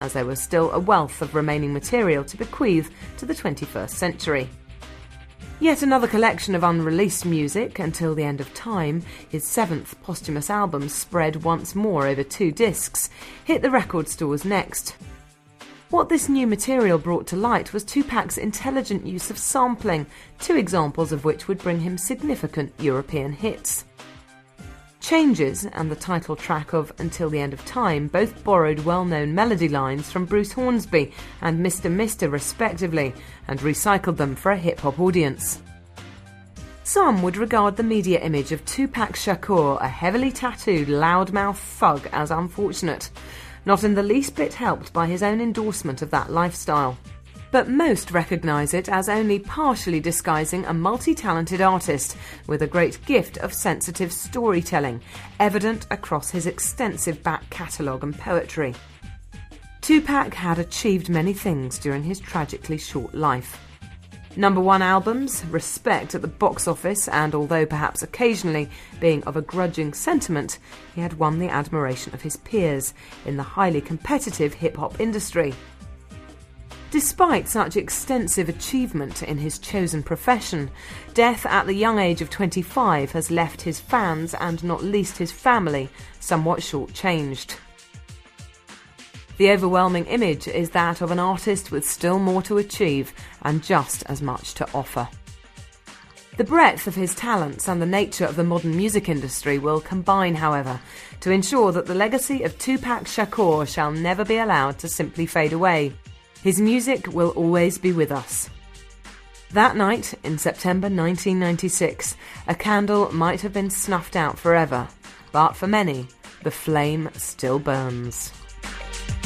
as there was still a wealth of remaining material to bequeath to the 21st century. Yet another collection of unreleased music, Until the End of Time, his 7th posthumous album spread once more over 2 discs, hit the record stores next. What this new material brought to light was Tupac's intelligent use of sampling, 2 examples of which would bring him significant European hits. Changes and the title track of Until the End of Time both borrowed well-known melody lines from Bruce Hornsby and Mr. Mister respectively, and recycled them for a hip-hop audience. Some would regard the media image of Tupac Shakur, a heavily tattooed loudmouth thug, as unfortunate, not in the least bit helped by his own endorsement of that lifestyle. But most recognise it as only partially disguising a multi-talented artist with a great gift of sensitive storytelling, evident across his extensive back catalogue and poetry. Tupac had achieved many things during his tragically short life. #1 albums, respect at the box office, and although perhaps occasionally being of a grudging sentiment, he had won the admiration of his peers in the highly competitive hip-hop industry. Despite such extensive achievement in his chosen profession, death at the young age of 25 has left his fans, and not least his family, somewhat shortchanged. The overwhelming image is that of an artist with still more to achieve and just as much to offer. The breadth of his talents and the nature of the modern music industry will combine, however, to ensure that the legacy of Tupac Shakur shall never be allowed to simply fade away. His music will always be with us. That night, in September 1996, a candle might have been snuffed out forever, but for many, the flame still burns.